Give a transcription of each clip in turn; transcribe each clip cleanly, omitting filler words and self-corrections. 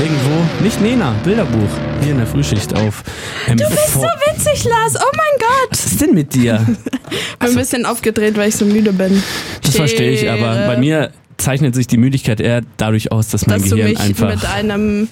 irgendwo, nicht Nena, Bilderbuch, hier in der Frühschicht auf Du bist so witzig, Lars, oh mein Gott. Was ist denn mit dir? Bin ein bisschen aufgedreht, weil ich so müde bin. Das verstehe ich, aber bei mir zeichnet sich die Müdigkeit eher dadurch aus, dass mein Gehirn einfach... Dass du mich mit einem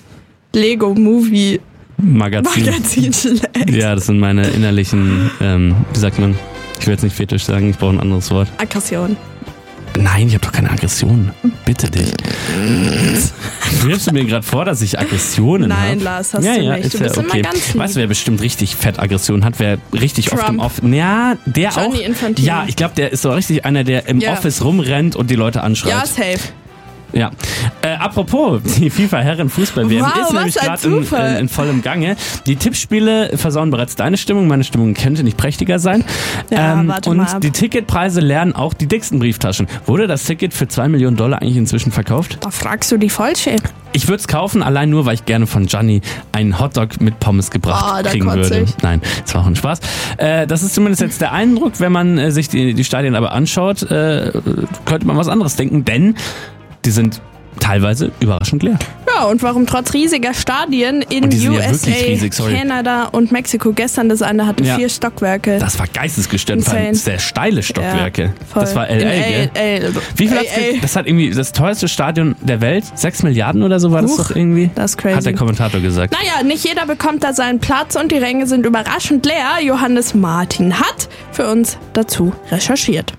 Lego-Movie-Magazin schlägst. Ja, das sind meine innerlichen, wie sagt man, ich will jetzt nicht Fetisch sagen, ich brauche ein anderes Wort. Aggression. Nein, ich habe doch keine Aggression. Bitte dich. Wirfst du mir gerade vor, dass ich Aggressionen habe? Nein, Lars, hast du nicht. Du bist immer ganz lieb. Weißt du, wer bestimmt richtig fett Aggression hat? Wer richtig Trump. oft im Office... Ja, der Gianni auch. Infantino. Ja, ich glaube, der ist so richtig einer, der im Office rumrennt und die Leute anschreit. Ja, safe. Ja. Apropos, die FIFA-Herren-Fußball-WM ist nämlich gerade in vollem Gange. Die Tippspiele versauen bereits deine Stimmung. Meine Stimmung könnte nicht prächtiger sein. Ja, warte mal ab. Und die Ticketpreise lernen auch die dicksten Brieftaschen. Wurde das Ticket für $2 Millionen eigentlich inzwischen verkauft? Da fragst du die Falsche. Ich würde es kaufen, allein nur, weil ich gerne von Gianni einen Hotdog mit Pommes gebracht kriegen würde. Nein, das war auch ein Spaß. Das ist zumindest jetzt der Eindruck. Wenn man sich die Stadien aber anschaut, könnte man was anderes denken, denn die sind teilweise überraschend leer. Ja, und warum trotz riesiger Stadien in USA, Kanada und Mexiko, gestern das eine hatte 4 Stockwerke. Das war geistesgestört, sehr steile Stockwerke. Ja, das war LA, gell? Wie viel das hat irgendwie das teuerste Stadion der Welt, 6 Milliarden oder so war das doch irgendwie? Das ist crazy. Hat der Kommentator gesagt. Naja, nicht jeder bekommt da seinen Platz und die Ränge sind überraschend leer. Johannes Martin hat für uns dazu recherchiert.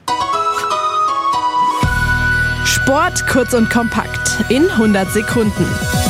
Sport kurz und kompakt in 100 Sekunden.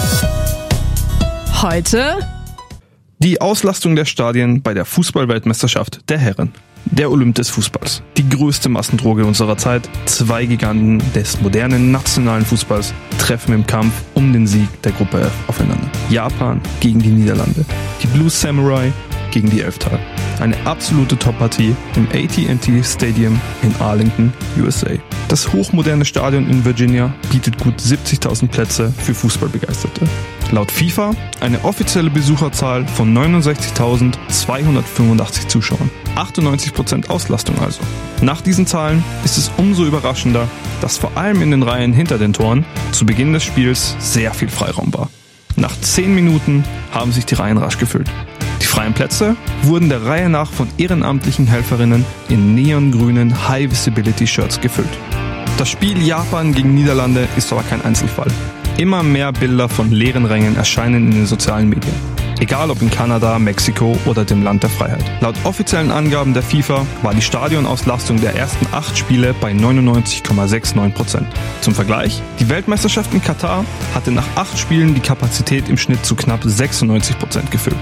Heute die Auslastung der Stadien bei der Fußball-Weltmeisterschaft der Herren. Der Olymp des Fußballs. Die größte Massendroge unserer Zeit. 2 Giganten des modernen nationalen Fußballs treffen im Kampf um den Sieg der Gruppe F aufeinander. Japan gegen die Niederlande. Die Blue Samurai gegen die Elftal. Eine absolute Top-Partie im AT&T Stadium in Arlington, USA. Das hochmoderne Stadion in Virginia bietet gut 70.000 Plätze für Fußballbegeisterte. Laut FIFA eine offizielle Besucherzahl von 69.285 Zuschauern. 98% Auslastung also. Nach diesen Zahlen ist es umso überraschender, dass vor allem in den Reihen hinter den Toren zu Beginn des Spiels sehr viel Freiraum war. Nach 10 Minuten haben sich die Reihen rasch gefüllt. Die freien Plätze wurden der Reihe nach von ehrenamtlichen Helferinnen in neongrünen High-Visibility-Shirts gefüllt. Das Spiel Japan gegen Niederlande ist aber kein Einzelfall. Immer mehr Bilder von leeren Rängen erscheinen in den sozialen Medien. Egal ob in Kanada, Mexiko oder dem Land der Freiheit. Laut offiziellen Angaben der FIFA war die Stadionauslastung der ersten 8 Spiele bei 99,69%. Zum Vergleich, die Weltmeisterschaft in Katar hatte nach 8 Spielen die Kapazität im Schnitt zu knapp 96% gefüllt.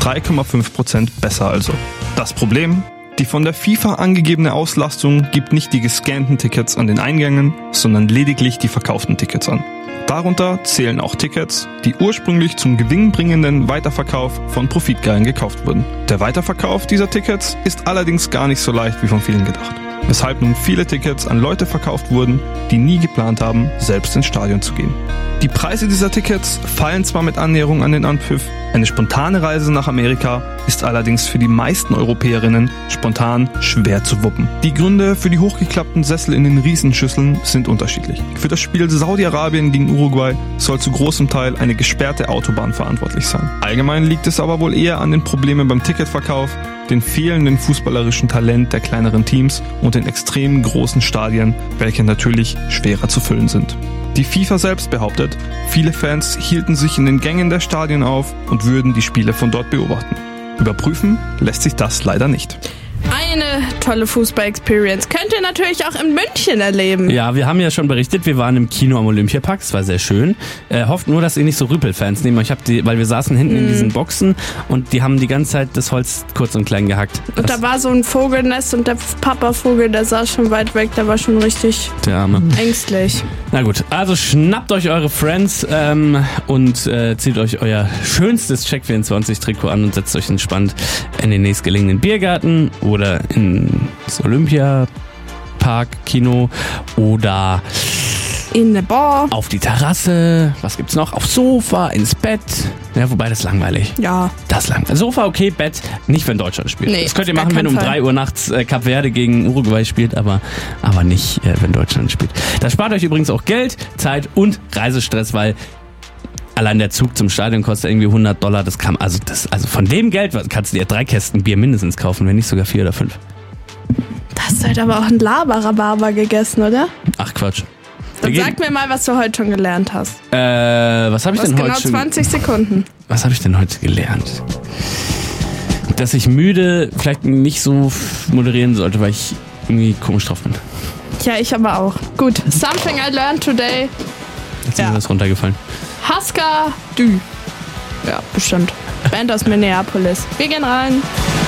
3,5% besser also. Das Problem? Die von der FIFA angegebene Auslastung gibt nicht die gescannten Tickets an den Eingängen, sondern lediglich die verkauften Tickets an. Darunter zählen auch Tickets, die ursprünglich zum gewinnbringenden Weiterverkauf von Profitgeilen gekauft wurden. Der Weiterverkauf dieser Tickets ist allerdings gar nicht so leicht wie von vielen gedacht. Weshalb nun viele Tickets an Leute verkauft wurden, die nie geplant haben, selbst ins Stadion zu gehen. Die Preise dieser Tickets fallen zwar mit Annäherung an den Anpfiff, eine spontane Reise nach Amerika ist allerdings für die meisten Europäerinnen spontan schwer zu wuppen. Die Gründe für die hochgeklappten Sessel in den Riesenschüsseln sind unterschiedlich. Für das Spiel Saudi-Arabien gegen Uruguay soll zu großem Teil eine gesperrte Autobahn verantwortlich sein. Allgemein liegt es aber wohl eher an den Problemen beim Ticketverkauf, den fehlenden fußballerischen Talent der kleineren Teams und den extrem großen Stadien, welche natürlich schwerer zu füllen sind. Die FIFA selbst behauptet, viele Fans hielten sich in den Gängen der Stadien auf und würden die Spiele von dort beobachten. Überprüfen lässt sich das leider nicht. Eine tolle Fußball-Experience könnt ihr natürlich auch in München erleben. Ja, wir haben ja schon berichtet, wir waren im Kino am Olympiapark, das war sehr schön. Hofft nur, dass ihr nicht so Rüpel-Fans nehmt. Weil wir saßen hinten in diesen Boxen und die haben die ganze Zeit das Holz kurz und klein gehackt. Und da war so ein Vogelnest und der Papa-Vogel, der saß schon weit weg, der war schon richtig ängstlich. Na gut, also schnappt euch eure Friends und zieht euch euer schönstes Check24-Trikot an und setzt euch entspannt in den nächstgelegenen Biergarten oder ins Olympiapark-Kino oder in eine Bar. Auf die Terrasse. Was gibt's noch? Aufs Sofa, ins Bett. Ja, wobei das ist langweilig. Ja. Das ist langweilig. Sofa okay, Bett nicht, wenn Deutschland spielt. Nee, das könnt ihr machen, wenn um 3 Uhr nachts Kap Verde gegen Uruguay spielt, aber nicht, wenn Deutschland spielt. Das spart euch übrigens auch Geld, Zeit und Reisestress, weil allein der Zug zum Stadion kostet irgendwie $100. Das kam, also von dem Geld kannst du dir 3 Kästen Bier mindestens kaufen, wenn nicht sogar 4 oder 5. Da hast du halt aber auch ein Laber-Rhabarber gegessen, oder? Ach Quatsch. Dann sag mir mal, was du heute schon gelernt hast. Was habe ich denn heute schon? Genau 20 Sekunden. Was habe ich denn heute gelernt? Dass ich müde vielleicht nicht so moderieren sollte, weil ich irgendwie komisch drauf bin. Ja, ich aber auch. Gut, something I learned today. Jetzt ist mir was runtergefallen. Husker Du. Ja, bestimmt. Band aus Minneapolis. Wir gehen rein.